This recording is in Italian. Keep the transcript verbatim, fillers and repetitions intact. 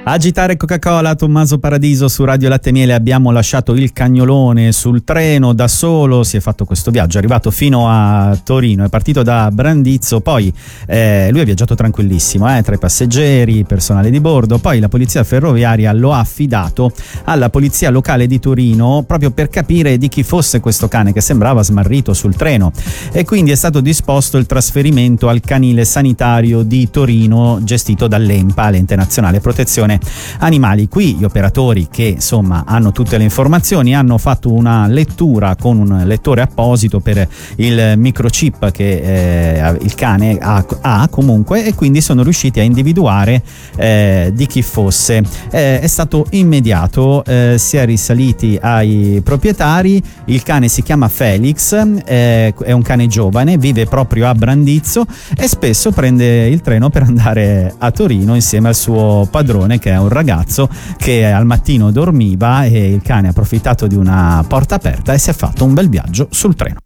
Agitare Coca-Cola, Tommaso Paradiso su Radio Latte e Miele. Abbiamo lasciato il Cagnolone sul treno da solo, si è fatto questo viaggio, è arrivato fino a Torino, è partito da Brandizzo, poi eh, lui ha viaggiato tranquillissimo, eh, tra i passeggeri, personale di bordo, poi la polizia ferroviaria lo ha affidato alla polizia locale di Torino proprio per capire di chi fosse questo cane che sembrava smarrito sul treno, e quindi è stato disposto il trasferimento al canile sanitario di Torino gestito dall'ENPA, l'Ente Nazionale Protezione Animali. Qui gli operatori, che insomma hanno tutte le informazioni, hanno fatto una lettura con un lettore apposito per il microchip che eh, il cane ha, ha comunque, e quindi sono riusciti a individuare eh, di chi fosse. Eh, è stato immediato, eh, si è risaliti ai proprietari. Il cane si chiama Felix, eh, è un cane giovane, vive proprio a Brandizzo e spesso prende il treno per andare a Torino insieme al suo padrone, che è un ragazzo che al mattino dormiva, e il cane ha approfittato di una porta aperta e si è fatto un bel viaggio sul treno.